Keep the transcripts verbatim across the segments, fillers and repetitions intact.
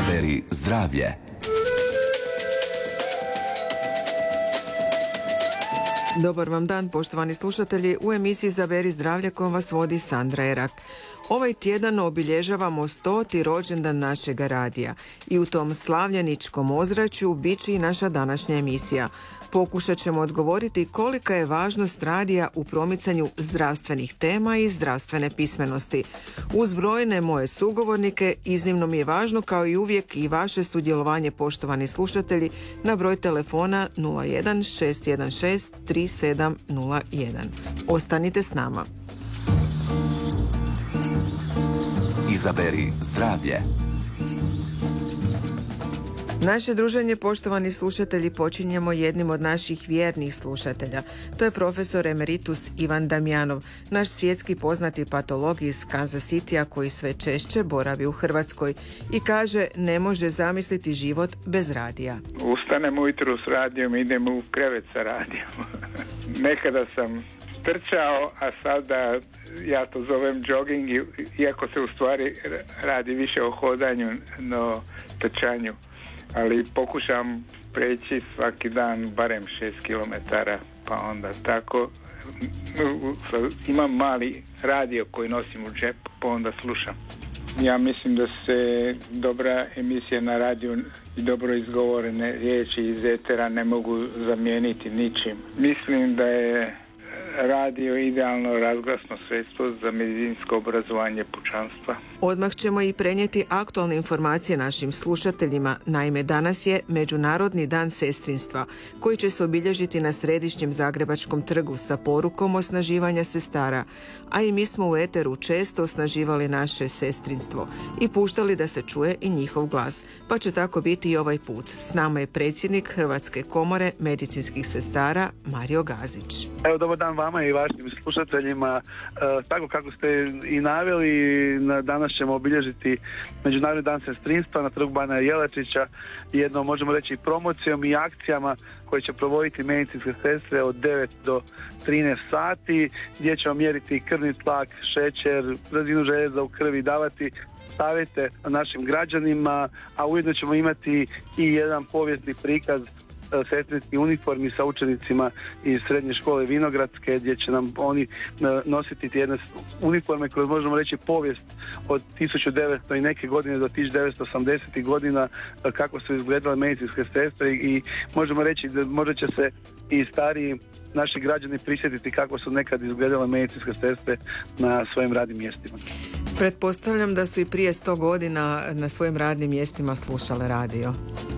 Izaberi zdravlje. Dobar vam dan, poštovani slušatelji. U emisiji Izaberi zdravlje kojom vas vodi Sandra Erak. Ovaj tjedan obilježavamo stoti rođendan našega radija i u tom slavljeničkom ozračju bit će i naša današnja emisija. Pokušat ćemo odgovoriti kolika je važnost radija u promicanju zdravstvenih tema i zdravstvene pismenosti. Uz brojne moje sugovornike iznimno mi je važno kao i uvijek i vaše sudjelovanje, poštovani slušatelji, na broj telefona nula jedan šest jedan šest tri sedam nula jedan. Ostanite s nama. Izaberi zdravlje. Naše druženje, poštovani slušatelji, počinjemo jednim od naših vjernih slušatelja. To je profesor emeritus Ivan Damjanov, naš svjetski poznati patolog iz Kansas Citya koji sve češće boravi u Hrvatskoj i kaže ne može zamisliti život bez radija. Ustanem ujutro s radijom, idem u krevet sa radijom. Nekada sam trčao, a sada ja to zovem jogging, iako se u stvari radi više o hodanju no trčanju. Ali pokušam preći svaki dan barem šest kilometara, pa onda tako. Imam mali radio koji nosim u džepu, pa onda slušam. Ja mislim da se dobra emisija na radiju i dobro izgovorene riječi iz etera ne mogu zamijeniti ničim. Mislim da je radio idealno razglasno sredstvo za medicinsko obrazovanje pučanstva. Odmah ćemo i prenijeti aktualne informacije našim slušateljima. Naime, danas je Međunarodni dan sestrinstva, koji će se obilježiti na središnjem Zagrebačkom trgu sa porukom osnaživanja sestara. A i mi smo u eteru često osnaživali naše sestrinstvo i puštali da se čuje i njihov glas. Pa će tako biti i ovaj put. S nama je predsjednik Hrvatske komore medicinskih sestara Mario Gazić. Evo, dobar dan vama i vašim slušateljima. E, tako kako ste i naveli, na danas ćemo obilježiti Međunarodni dan sestrinstva na trgu Bana Jelačića, jednom možemo reći promocijom i akcijama koje će provoditi medicinske sestre od devet do trinaest sati, gdje ćemo mjeriti krvni tlak, šećer, razinu željeza u krvi, davati savjete našim građanima, a ujedno ćemo imati i jedan povijesni prikaz sestrinskih uniformi sa učenicima iz srednje škole Vinogradske, gdje će nam oni nositi jedne uniforme koje možemo reći povijest od tisuću devetsto i neke godine do tisuću devetsto osamdesetih godina, kako su izgledale medicinske sestre, i možemo reći da možda će se i stariji naši građani prisjetiti kako su nekad izgledale medicinske sestre na svojim radnim mjestima. Pretpostavljam da su i prije sto godina na svojim radnim mjestima slušale radio.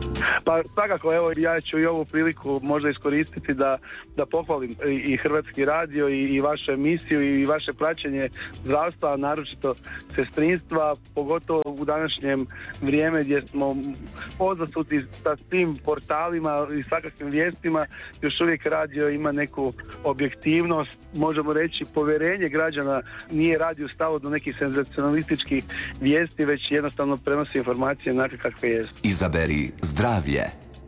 Pa svakako, evo, ja ću i ovu priliku možda iskoristiti da, da pohvalim i Hrvatski radio i, i vašu emisiju i vaše praćenje zdravstva, naročito sestrinstva, pogotovo u današnjem vrijeme gdje smo pozasuti sa svim portalima i svakakvim vijestima. Još uvijek radio ima neku objektivnost, možemo reći povjerenje građana, nije radio stalo do nekih senzacionalističkih vijesti, već jednostavno prenosi informacije onakve kakve jesu. Izaberi zdravlje.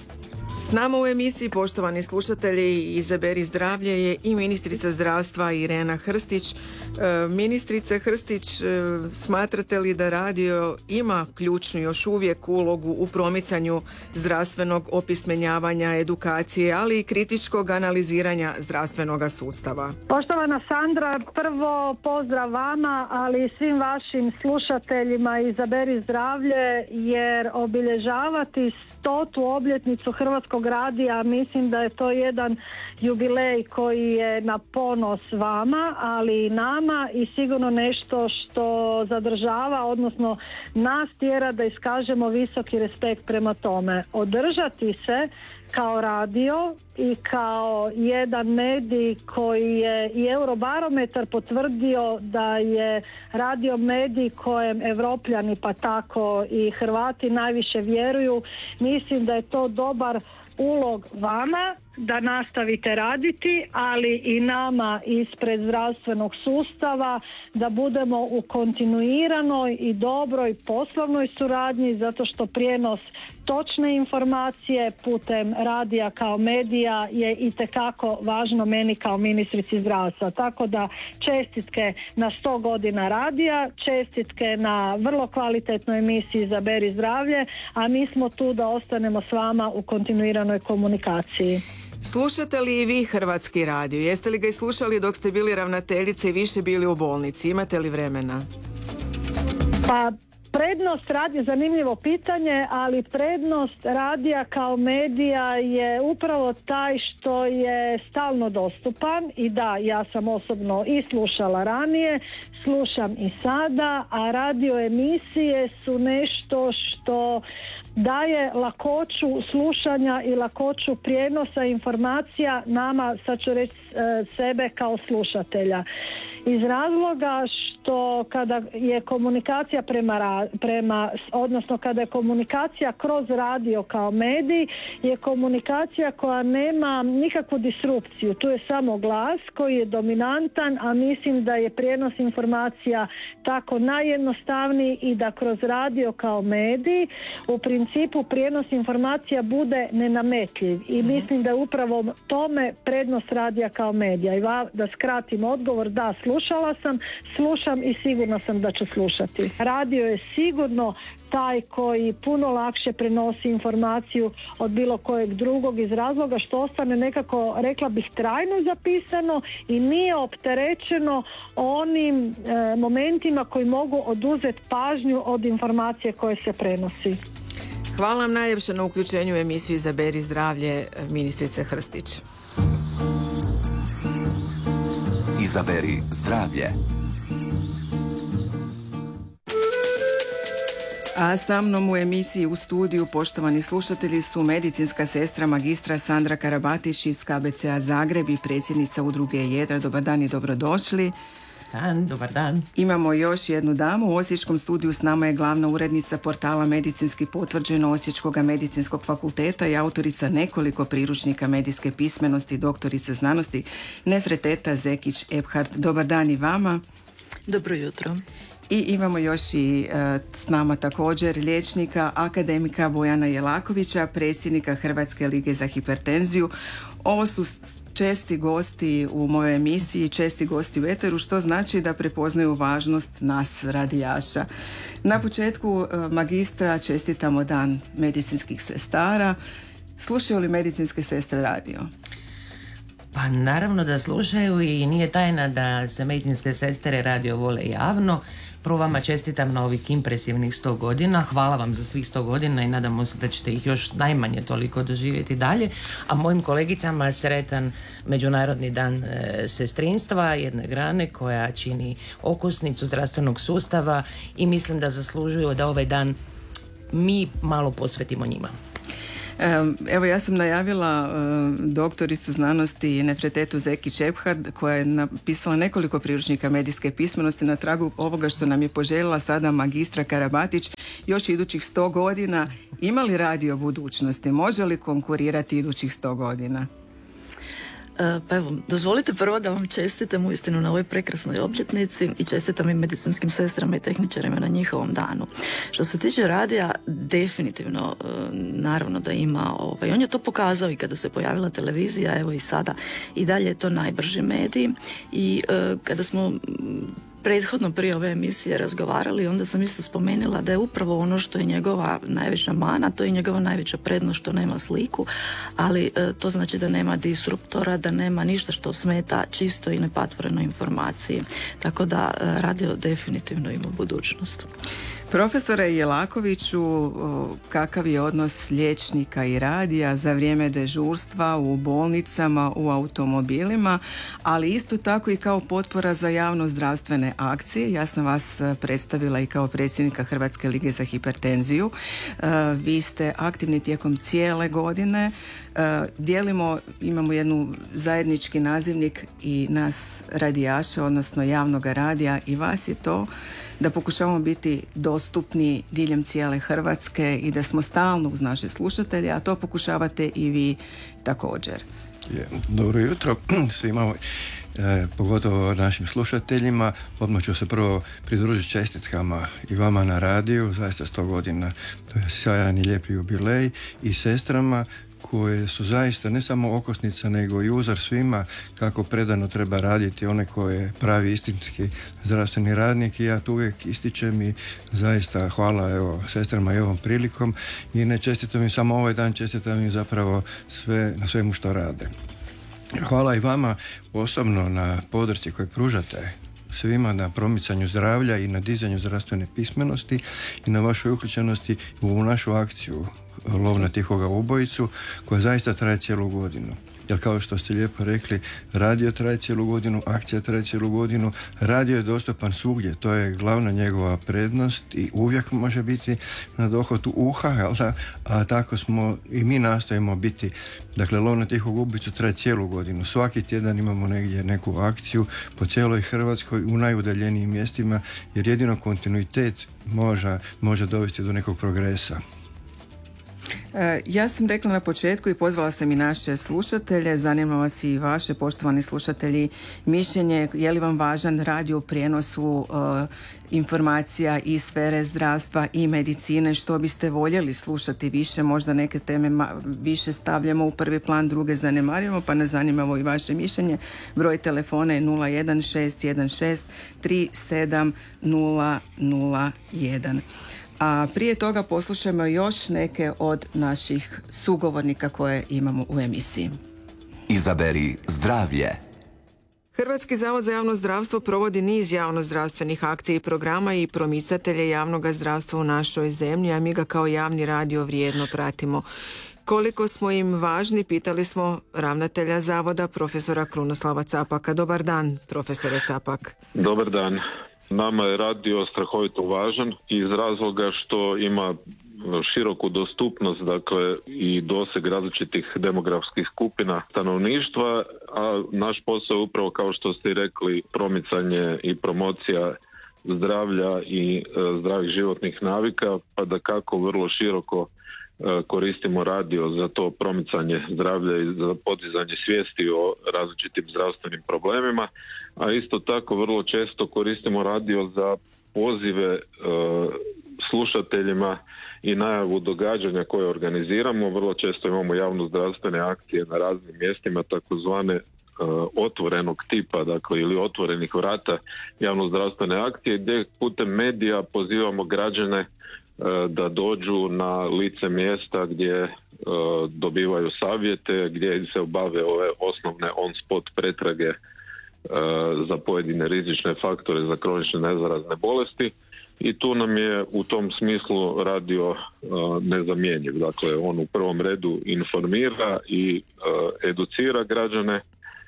S nama u emisiji, poštovani slušatelji, Izaberi zdravlje je i ministrica zdravstva Irena Hrstić. E, ministrice Hrstić, e, smatrate li da radio ima ključnu još uvijek ulogu u promicanju zdravstvenog opismenjavanja, edukacije, ali i kritičkog analiziranja zdravstvenog sustava? Poštovana Sandra, prvo pozdrav vama, ali i svim vašim slušateljima Izaberi zdravlje, jer obilježavati stotu obljetnicu Hrvatskog radija, mislim da je to jedan jubilej koji je na ponos vama, ali i nama, i sigurno nešto što zadržava, odnosno nas tjera da iskažemo visoki respekt prema tome. Održati se kao radio i kao jedan medij koji je i Eurobarometar potvrdio da je radio medij kojem Evropljani pa tako i Hrvati najviše vjeruju. Mislim da je to dobar ulog vama da nastavite raditi, ali i nama ispred zdravstvenog sustava da budemo u kontinuiranoj i dobroj poslovnoj suradnji, zato što prijenos točne informacije putem radija kao medija je itekako važno meni kao ministrici zdravstva. Tako da čestitke na sto godina radija, čestitke na vrlo kvalitetnoj emisiji Izaberi zdravlje, a mi smo tu da ostanemo s vama u kontinuiranoj komunikaciji. Slušate li i vi Hrvatski radio? Jeste li ga i slušali dok ste bili ravnateljice i više bili u bolnici? Imate li vremena? Pa prednost radija, zanimljivo pitanje, ali prednost radija kao medija je upravo taj što je stalno dostupan i da, ja sam osobno i slušala ranije, slušam i sada, a radio emisije su nešto što daje lakoću slušanja i lakoću prijenosa informacija nama, sad ću reći sebe kao slušatelja. Iz razloga što kada je komunikacija prema, prema, odnosno kada je komunikacija kroz radio kao medij, je komunikacija koja nema nikakvu disrupciju. Tu je samo glas koji je dominantan, a mislim da je prijenos informacija tako najjednostavniji i da kroz radio kao medij u principu prijenos informacija bude nenametljiv. I mislim da je upravo tome prednost radija kao medija. I va, da skratim odgovor, da, slušala sam, slušam i sigurno sam da ću slušati. Radio je sigurno taj koji puno lakše prenosi informaciju od bilo kojeg drugog iz razloga što ostane nekako, rekla bih, trajno zapisano i nije opterećeno onim e, momentima koji mogu oduzeti pažnju od informacije koje se prenosi. Hvala vam najljepše na uključenju u emisiju Izaberi zdravlje, ministrice Hrstić. Izaberi zdravlje. A sa mnom u emisiji u studiju, poštovani slušatelji, su medicinska sestra magistra Sandra Karabatić iz K B C A Zagreb i predsjednica udruge Jedra. Dobar dan i dobrodošli. Dan, dobar dan. Imamo još jednu damu. U Osječkom studiju s nama je glavna urednica portala Medicinski potvrđeno Osječkog medicinskog fakulteta i autorica nekoliko priručnika medijske pismenosti, doktorica znanosti Nefreteta Zekić-Ebhard. Dobar dan i vama. Dobro jutro. I imamo još i e, s nama također liječnika, akademika Bojana Jelakovića, predsjednika Hrvatske lige za hipertenziju. Ovo su česti gosti u mojoj emisiji, česti gosti u eteru, što znači da prepoznaju važnost nas radijaša. Na početku e, magistra čestitamo Dan medicinskih sestara. Slušaju li medicinske sestre radio? Pa naravno da slušaju i nije tajna da se medicinske sestre radio vole javno. Prvo vama čestitam na ovih impresivnih sto godina, hvala vam za svih sto godina i nadamo se da ćete ih još najmanje toliko doživjeti dalje, a mojim kolegicama sretan Međunarodni dan e, sestrinstva, jedne grane koja čini okosnicu zdravstvenog sustava i mislim da zaslužuju da ovaj dan mi malo posvetimo njima. Evo, ja sam najavila doktoricu znanosti Nefretetu Zekić-Ebhard koja je napisala nekoliko priručnika medijske pismenosti na tragu ovoga što nam je poželjela sada magistra Karabatić. Još idućih sto godina, ima li radio budućnosti? Može li konkurirati idućih sto godina? Pa evo, dozvolite prvo da vam čestitam uistinu na ovoj prekrasnoj obljetnici i čestitam i medicinskim sestrama i tehničarima na njihovom danu. Što se tiče radija, definitivno, naravno da ima, ovaj, on je to pokazao i kada se pojavila televizija, evo i sada, i dalje je to najbrži medij i kada smo prethodno prije ove emisije razgovarali, onda sam isto spomenula da je upravo ono što je njegova najveća mana, to je njegova najveća prednost što nema sliku, ali e, to znači da nema disruptora, da nema ništa što smeta čisto i nepatvoreno informaciji. Tako da e, radio definitivno ima budućnost. Profesore Jelakoviću, kakav je odnos liječnika i radija za vrijeme dežurstva u bolnicama, u automobilima, ali isto tako i kao potpora za javno zdravstvene akcije? Ja sam vas predstavila i kao predsjednika Hrvatske lige za hipertenziju. Vi ste aktivni tijekom cijele godine. Dijelimo, imamo jednu zajednički nazivnik i nas radijaša, odnosno javnog radija, i vas je to da pokušavamo biti dostupni diljem cijele Hrvatske i da smo stalno uz naše slušatelje, a to pokušavate i vi također. Dobro jutro svima, e, pogotovo našim slušateljima. Odmah ću se prvo pridružiti čestitkama i vama na radiju, zaista sto godina, to je sjajan i lijepi jubilej, i sestrama koje su zaista ne samo okosnica nego i uzor svima kako predano treba raditi, one koje pravi istinski zdravstveni radnik, i ja tu uvijek ističem i zaista hvala evo sestrama i ovom prilikom, i ne čestitam im samo ovaj dan, čestitam im zapravo sve, na svemu što rade. Hvala i vama osobno na podršci koju pružate svima na promicanju zdravlja i na dizanju zdravstvene pismenosti i na vašoj uključenosti u našu akciju Lov na tihoga ubojicu, koja zaista traje cijelu godinu. Jer kao što ste lijepo rekli, radio traje cijelu godinu, akcija traje cijelu godinu, radio je dostupan svugdje, to je glavna njegova prednost i uvijek može biti na dohvatu uha, jel da? A tako smo i mi nastojimo biti. Dakle, Lov na tihog ubojicu traje cijelu godinu. Svaki tjedan imamo negdje neku akciju po cijeloj Hrvatskoj u najudaljenijim mjestima, jer jedino kontinuitet može, može dovesti do nekog progresa. Ja sam rekla na početku i pozvala sam i naše slušatelje, zanima vas i vaše, poštovani slušatelji, mišljenje, je li vam važan radio u prijenosu uh, informacija iz sfere zdravstva i medicine, što biste voljeli slušati više, možda neke teme ma- više stavljamo u prvi plan, druge zanemarujemo, pa nas zanimamo i vaše mišljenje. Broj telefona je nula jedan šest jedan šest tri sedam nula nula jedan. A prije toga poslušajmo još neke od naših sugovornika koje imamo u emisiji. Izaberi zdravlje. Hrvatski zavod za javno zdravstvo provodi niz javnozdravstvenih akcija i programa i promicatelje javnog zdravstva u našoj zemlji, a mi ga kao javni radio vrijedno pratimo. Koliko smo im važni, pitali smo ravnatelja zavoda, profesora Krunoslava Capaka. Dobar dan, profesore Capak. Dobar dan. Nama je radio strahovito važan iz razloga što ima široku dostupnost, dakle i doseg različitih demografskih skupina stanovništva, a naš posao je upravo, kao što ste rekli, promicanje i promocija zdravlja i e, zdravih životnih navika, pa da kako vrlo široko e, koristimo radio za to promicanje zdravlja i za podizanje svijesti o različitim zdravstvenim problemima, a isto tako vrlo često koristimo radio za pozive e, slušateljima i najavu događanja koje organiziramo. Vrlo često imamo javno zdravstvene akcije na raznim mjestima, takozvane e, otvorenog tipa, dakle ili otvorenih vrata javno zdravstvene akcije, gdje putem medija pozivamo građane e, da dođu na lice mjesta gdje e, dobivaju savjete, gdje se obave ove osnovne on-spot pretrage za pojedine rizične faktore za kronične nezarazne bolesti, i tu nam je u tom smislu radio uh, nezamjenjiv. Dakle, on u prvom redu informira i uh, educira građane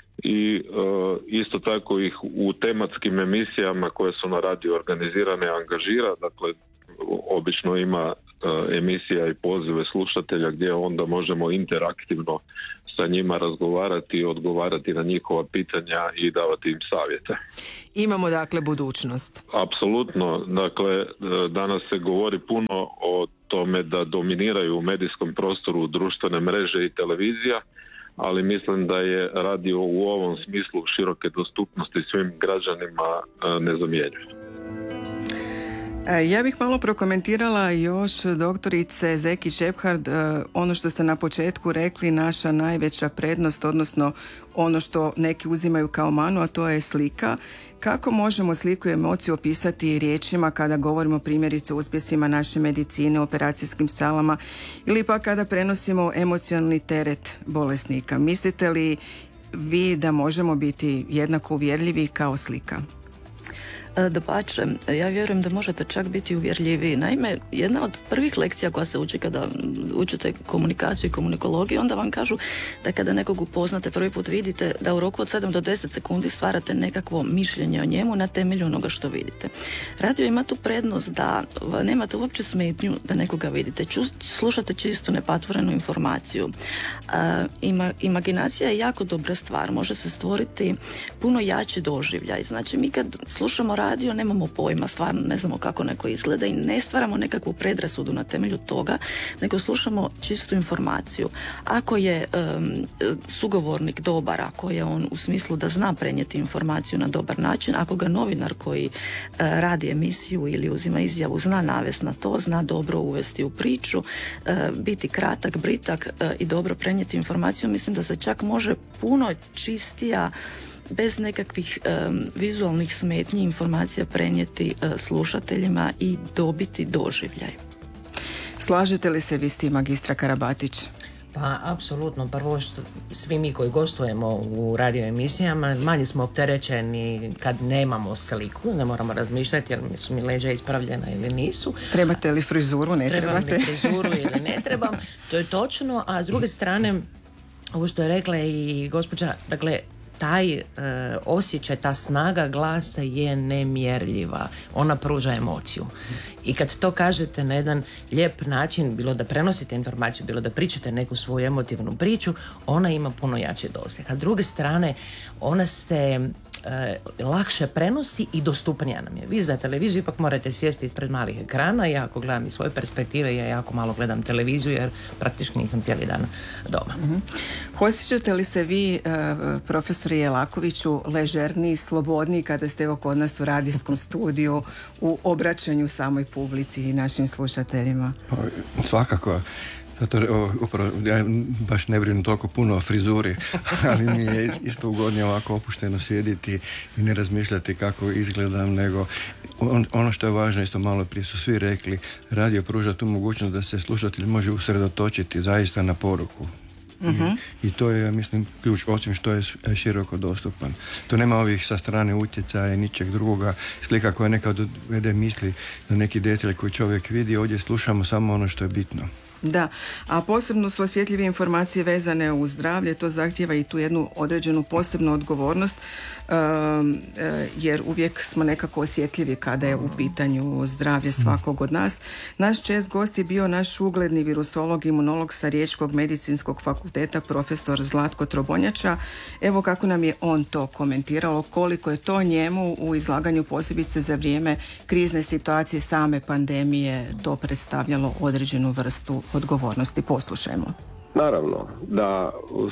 i uh, isto tako ih u tematskim emisijama koje su na radio organizirane angažira. Dakle, obično ima uh, emisija i pozive slušatelja gdje onda možemo interaktivno sa njima razgovarati i odgovarati na njihova pitanja i davati im savjete. Imamo dakle budućnost. Apsolutno. Dakle, danas se govori puno o tome da dominiraju u medijskom prostoru društvene mreže i televizija, ali mislim da je radio u ovom smislu široke dostupnosti svim građanima nezamjenjiv. Ja bih malo prokomentirala još doktorice Zeki Šephard, ono što ste na početku rekli, naša najveća prednost, odnosno ono što neki uzimaju kao manu, a to je slika. Kako možemo sliku i emociju opisati riječima kada govorimo primjerice o uspjesima naše medicine, operacijskim salama ili pa kada prenosimo emocionalni teret bolesnika? Mislite li vi da možemo biti jednako uvjerljivi kao slika? Dapače, ja vjerujem da možete čak biti uvjerljiviji. Naime, jedna od prvih lekcija koja se uči kada učite komunikaciju i komunikologiju, onda vam kažu da kada nekog upoznate prvi put vidite da u roku od sedam do deset sekundi stvarate nekakvo mišljenje o njemu na temelju onoga što vidite. Radio ima tu prednost da nemate uopće smetnju da nekoga vidite. Ču, slušate čisto nepatvorenu informaciju. E, ima, imaginacija je jako dobra stvar. Može se stvoriti puno jači doživljaj. Znači, mi kad slušamo radio, nemamo pojma, stvarno ne znamo kako neko izgleda i ne stvaramo nekakvu predrasudu na temelju toga, nego slušamo čistu informaciju. Ako je um, sugovornik dobar, ako je on u smislu da zna prenijeti informaciju na dobar način, ako ga novinar koji uh, radi emisiju ili uzima izjavu zna navesti na to, zna dobro uvesti u priču, uh, biti kratak, britak uh, i dobro prenijeti informaciju, mislim da se čak može puno čistija, bez nekakvih um, vizualnih smetnji informacija prenijeti uh, slušateljima i dobiti doživljaj. Slažete li se vi s tim, magistra Karabatić? Pa, apsolutno. Prvo, što svi mi koji gostujemo u radio emisijama, manje smo opterećeni kad nemamo sliku, ne moramo razmišljati jer su mi leđa ispravljena ili nisu. Trebate li frizuru, ne Trebam trebate? li frizuru ili ne trebam, to je točno, a s druge strane, ovo što je rekla i gospođa, dakle, taj e, osjećaj, ta snaga glasa je nemjerljiva. Ona pruža emociju. I kad to kažete na jedan lijep način, bilo da prenosite informaciju, bilo da pričate neku svoju emotivnu priču, ona ima puno jači doseg. A s druge strane, ona se e, lakše prenosi i dostupnija nam je. Vi za televiziju ipak morate sjesti ispred malih ekrana. Ja ako gledam iz svoje perspektive, ja jako malo gledam televiziju jer praktički nisam cijeli dan doma. Mm-hmm. Osjećate li se vi, profesor Jelakoviću, ležerniji, slobodniji kada ste evo kod nas u radijskom studiju u obraćanju samoj publici i našim slušateljima? Svakako. Zato, o, upravo, ja baš ne brinu toliko puno o frizuri, ali mi je isto ugodnije ovako opušteno sjediti i ne razmišljati kako izgledam, nego on, ono što je važno, isto malo prije su svi rekli, radio pruža tu mogućnost da se slušatelj može usredotočiti zaista na poruku. Uh-huh. I, I to je, ja mislim, ključ, osim što je široko dostupan. To nema ovih sa strane utjecaja i ničeg drugoga, slika koja nekad vede misli na neki detalj koji čovjek vidi, ovdje slušamo samo ono što je bitno. Da, a posebno su osjetljive informacije vezane uz zdravlje, to zahtijeva i tu jednu određenu posebnu odgovornost, um, jer uvijek smo nekako osjetljivi kada je u pitanju zdravlje svakog od nas. Naš čest gost je bio naš ugledni virusolog, imunolog sa Riječkog medicinskog fakulteta, profesor Zlatko Trobonjača. Evo kako nam je on to komentiralo, koliko je to njemu u izlaganju posebice za vrijeme krizne situacije same pandemije to predstavljalo određenu vrstu odgovornosti. Poslušajmo. Naravno da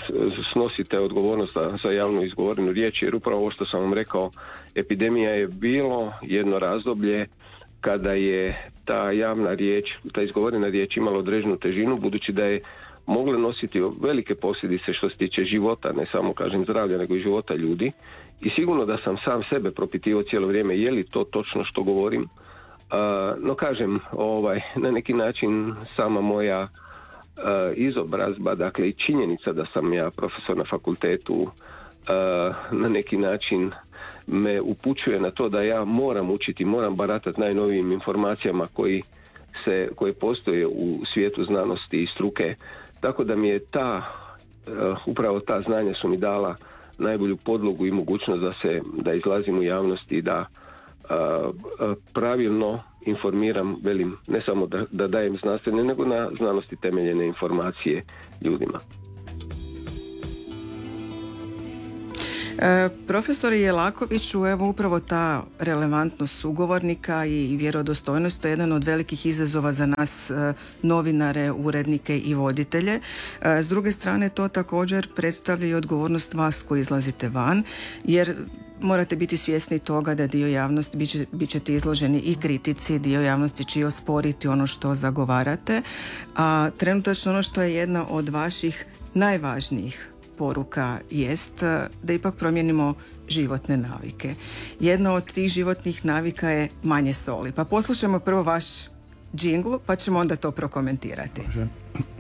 snosite odgovornost za javno izgovorenu riječ, jer upravo ovo što sam vam rekao, epidemija je bilo jedno razdoblje kada je ta javna riječ, ta izgovorena riječ imala određenu težinu, budući da je mogla nositi velike posljedice što se tiče života, ne samo kažem zdravlja, nego i života ljudi. I sigurno da sam sam sebe propitivao cijelo vrijeme je li to točno što govorim. Uh, no kažem, ovaj, na neki način sama moja uh, izobrazba, dakle i činjenica da sam ja profesor na fakultetu, uh, na neki način me upućuje na to da ja moram učiti, moram baratati najnovijim informacijama koji se, koje postoje u svijetu znanosti i struke. Tako da mi je ta, uh, upravo ta znanja su mi dala najbolju podlogu i mogućnost da se, da izlazim u javnosti i da Uh, uh, pravilno informiram, velim, ne samo da, da dajem znanstvene, nego na znanosti temeljene informacije ljudima. E, profesor Jelakoviću, evo upravo ta relevantnost sugovornika i vjerodostojnost, to je jedan od velikih izazova za nas e, novinare, urednike i voditelje. E, s druge strane, to također predstavlja i odgovornost vas koji izlazite van, jer morate biti svjesni toga da dio javnosti, bit, će, bit ćete izloženi i kritici, dio javnosti će osporiti ono što zagovarate, a trenutačno ono što je jedna od vaših najvažnijih poruka jest da ipak promijenimo životne navike. Jedna od tih životnih navika je manje soli. Pa poslušajmo prvo vaš džingl, pa ćemo onda to prokomentirati. Može.